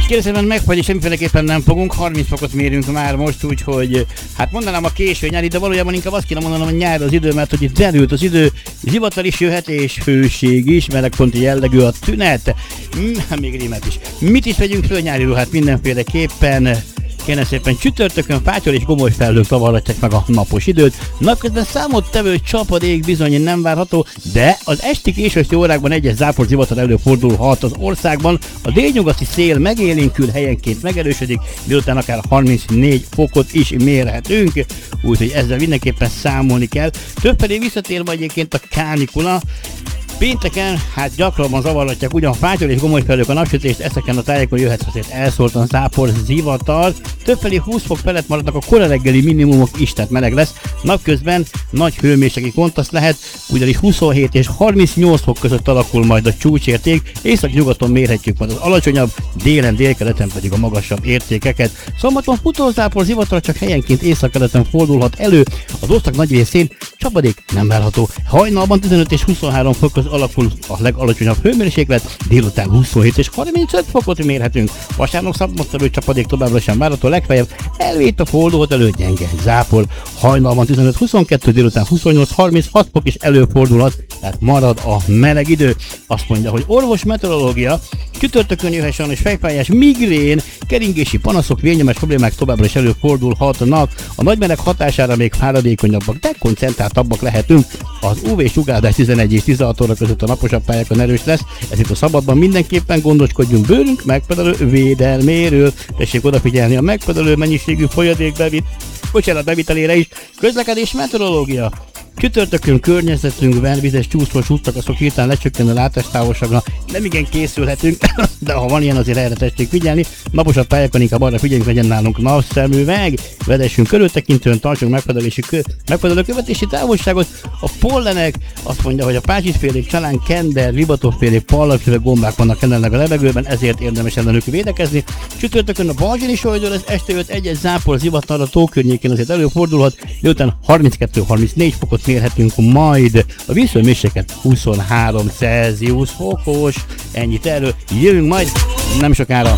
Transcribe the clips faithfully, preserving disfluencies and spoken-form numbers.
Kérdezem, megfagy, és semmiféleképpen nem fogunk, harminc fokot mérünk már most, úgyhogy hát mondanám a késő nyári, de valójában inkább azt kéne mondanom, hogy nyár az idő, mert hogy itt derült az idő, zivatar is jöhet, és hőség is, melegfonti jellegű a tünet, mm, még rímet is. Mit is vegyünk föl nyári ruhát? Mindenféleképpen kérem szépen csütörtökön fátyol és gomoly felhők zavarhatják meg a napos időt. Napközben számottevő csapadék bizony nem várható, de az esti késősti órákban egyes zápor zivatar előfordulhat az országban. A délnyugati szél megélénkül, helyenként megerősödik, délután akár harmincnégy fokot is mérhetünk, úgyhogy ezzel mindenképpen számolni kell. Többfelé visszatér majd egyébként a kánikula. Pénteken hát gyakrabban zavarhatják ugyan fátyol és gomoly felhők a napsütést, ezeken a tájékon jöhet azért elszórtan zápor zivatar. Többfelé húsz fok felett maradnak a kora reggeli minimumok is, tehát meleg lesz. Napközben nagy hőmérsékleti kontraszt lehet, ugyanis huszonhét és harmincnyolc fok között alakul majd a csúcsérték, észak-nyugaton mérhetjük majd az alacsonyabb, délen, délkeleten pedig a magasabb értékeket. Szombaton futózápor zivatar csak helyenként északkeleten fordulhat elő, az ország nagy részén csapadék nem várható. Hajnalban tizenöt és huszonhárom fok között alakul a legalacsonyabb hőmérséklet, délután huszonhét és harmincöt fokot mérhetünk. Vasárnap szabadtevő csapadék továbbra sem várható, legfeljebb elvét a fordulhat elő gyenge zápor. Hajnalban tizenöt huszonkettő, délután huszonnyolc harminchat fok is előfordulhat, tehát marad a meleg idő. Azt mondja, hogy orvos meteorológia, csütörtökön jöhet sajnos fejfájás, migrén, keringési panaszok, vérnyomás problémák továbbra is előfordulhatnak. A nagy meleg hatására még fáradékonyabbak, de koncentráltabbak lehetünk. Az ú vé-sugárzás tizenegy és tizenhat óra között a naposabb pályákon erős lesz, ezért a szabadban mindenképpen gondoskodjunk bőrünk megfelelő védelméről. Tessék odafigyelni a megfelelő mennyiségű folyadék bevit, bocsánat, bevitelére is. Közlekedés meteorológia. Csütörtökön környezetünkben vizes csúszós útszakaszok hirtelen lecsökken a látástávolságra, nem igen készülhetünk, de ha van ilyen, azért erre tessék figyelni. Naposabb pályákon inkább arra figyeljünk, legyen nálunk napszemüveg, vedessünk körültekintően, tartsunk megfelelési kö- megfelelő követési távolságot. A pollenek azt mondja, hogy a pácsitfélék, csalán, kender, libatófélék, pallagféle gombák vannak jelenleg a levegőben, ezért érdemes ellenük védekezni. Csütörtökön a balzsini solydor, ez este jött egy-egy zápor zivatar a tó környékén azért előfordulhat, délután harminckettő harmincnégy fokot mérhetünk majd, a vízhőmérséklet huszonhárom Celsius fokos, ennyit erről, jövünk majd nem sokára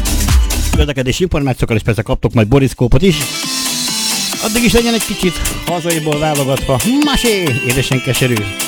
közlekedési információkkal, és persze kaptok majd boriszkópot is. Addig is legyen egy kicsit hazaiból válogatva, masé, édesen keserű.